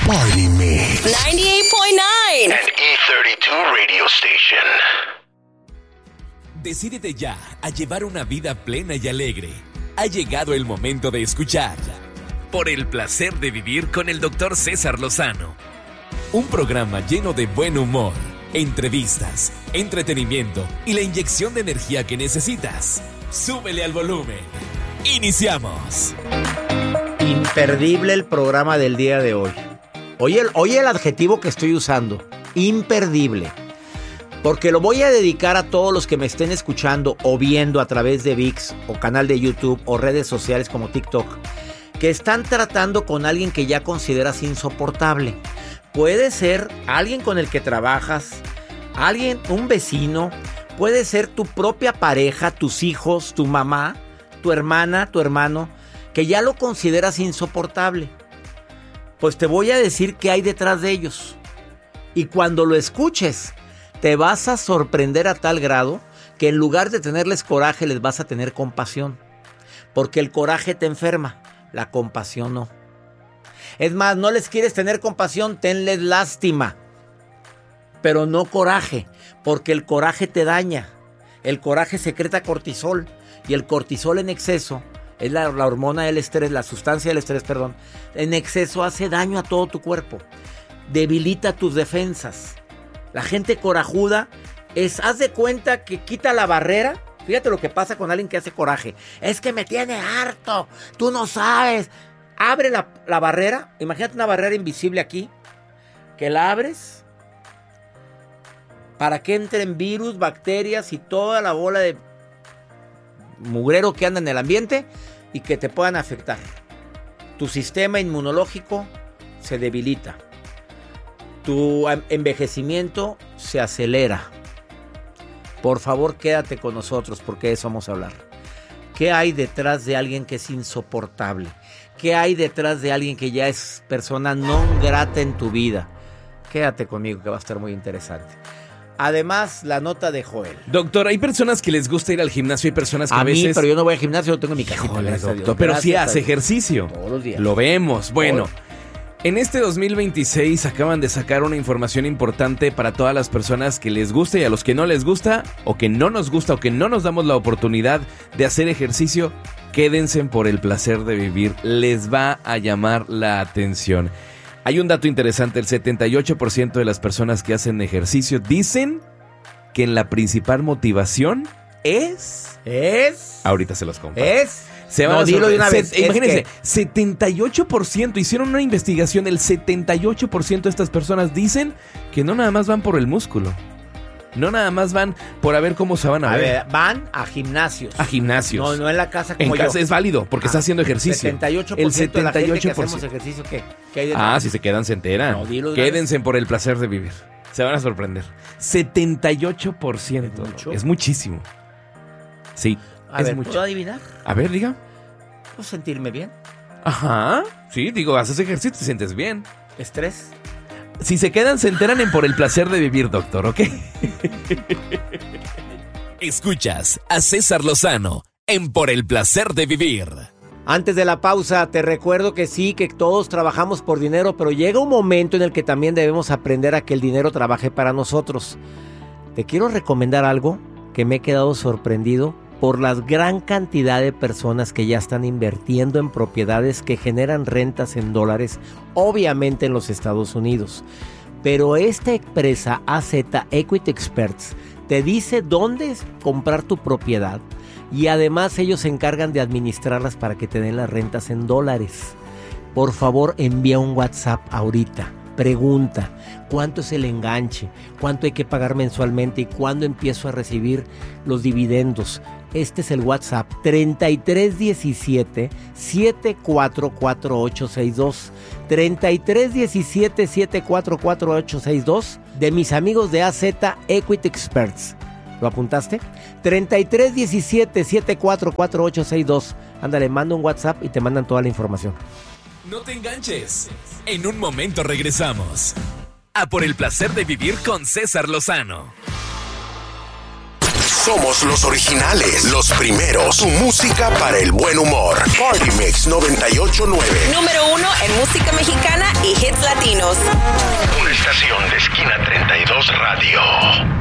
Party Mix 98.9 and E32 Radio Station. Decídete ya a llevar una vida plena y alegre. Ha llegado el momento de escuchar Por el placer de vivir con el Dr. César Lozano. Un programa lleno de buen humor, entrevistas, entretenimiento y la inyección de energía que necesitas. Súbele al volumen. ¡Iniciamos! Imperdible el programa del día de hoy. Oye el adjetivo que estoy usando. Imperdible. Porque lo voy a dedicar a todos los que me estén escuchando o viendo a través de ViX o canal de YouTube o redes sociales como TikTok, que están tratando con alguien que ya consideras insoportable. Puede ser alguien con el que trabajas, alguien, un vecino, puede ser tu propia pareja, tus hijos, tu mamá, tu hermana, tu hermano, que ya lo consideras insoportable. Pues te voy a decir qué hay detrás de ellos. Y cuando lo escuches, te vas a sorprender a tal grado que en lugar de tenerles coraje, les vas a tener compasión. Porque el coraje te enferma, la compasión no. Es más, no les quieres tener compasión, tenles lástima. Pero no coraje, porque el coraje te daña. El coraje secreta cortisol y el cortisol en exceso es la hormona del estrés, la sustancia del estrés, perdón. En exceso hace daño a todo tu cuerpo. Debilita tus defensas. La gente corajuda haz de cuenta que quita la barrera. Fíjate lo que pasa con alguien que hace coraje. Es que me tiene harto. Tú no sabes. Abre la barrera. Imagínate una barrera invisible aquí. Que la abres para que entren virus, bacterias y toda la bola de mugrero que anda en el ambiente y que te puedan afectar. Tu sistema inmunológico se debilita. Tu envejecimiento se acelera. Por favor, quédate con nosotros porque de eso vamos a hablar. ¿Qué hay detrás de alguien que es insoportable? ¿Qué hay detrás de alguien que ya es persona non grata en tu vida? Quédate conmigo que va a estar muy interesante. Además, la nota de Joel. Doctor, hay personas que les gusta ir al gimnasio, hay personas que a mí, veces... pero yo no voy al gimnasio, yo tengo mi casita. Híjole, doctor, pero sí hace ejercicio. Todos los días. Lo vemos. Bueno, en este 2026 acaban de sacar una información importante para todas las personas que les gusta y a los que no les gusta, o que no nos gusta, o que no nos damos la oportunidad de hacer ejercicio. Quédense por el placer de vivir. Les va a llamar la atención. Hay un dato interesante, el 78% de las personas que hacen ejercicio dicen que la principal motivación es... Ahorita se los comparto. Se van no, a dilo de una vez. Imagínense, 78%, hicieron una investigación, el 78% de estas personas dicen que no nada más van por el músculo. No nada más van por a ver cómo se van a ver. Ver, van a gimnasios. A gimnasios. No en la casa como en casa es válido, porque está haciendo ejercicio. 78% el 78% de la gente que hacemos ejercicio, ¿qué hay de si se quedan, se enteran. No, quédense por el placer de vivir. Se van a sorprender. 78%. Es muchísimo. Sí, a es ver, mucho. ¿puedo adivinar? A ver, diga. ¿Puedo sentirme bien? Ajá. Sí, digo, haces ejercicio, te sientes bien. ¿Estrés? Si se quedan, se enteran en por el placer de vivir, doctor, ¿ok? Escuchas a César Lozano en Por el placer de vivir. Antes de la pausa, te recuerdo que sí, que todos trabajamos por dinero, pero llega un momento en el que también debemos aprender a que el dinero trabaje para nosotros. Te quiero recomendar algo que me he quedado sorprendido por la gran cantidad de personas que ya están invirtiendo en propiedades que generan rentas en dólares, obviamente en los Estados Unidos. Pero esta empresa AZ Equity Experts te dice dónde comprar tu propiedad y además ellos se encargan de administrarlas para que te den las rentas en dólares. Por favor, envía un WhatsApp ahorita. Pregunta, ¿cuánto es el enganche? ¿Cuánto hay que pagar mensualmente? ¿Y cuándo empiezo a recibir los dividendos? Este es el WhatsApp 3317-744862. 3317-744862 de mis amigos de AZ Equity Experts. ¿Lo apuntaste? 3317-744862. Ándale, manda un WhatsApp y te mandan toda la información. No te enganches. En un momento regresamos a Por el placer de vivir con César Lozano. Somos los originales, los primeros. Tu música para el buen humor. Party Mix 98.9. Número 1 en música mexicana y hits latinos. Latinos. Una estación de Esquina 32 Radio.